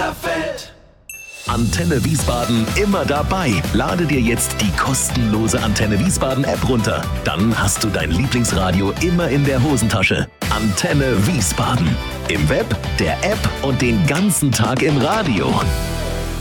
Elberfeld. Antenne Wiesbaden immer dabei. Lade dir jetzt die kostenlose Antenne Wiesbaden App runter. Dann hast du dein Lieblingsradio immer in der Hosentasche. Antenne Wiesbaden. Im Web, der App und den ganzen Tag im Radio.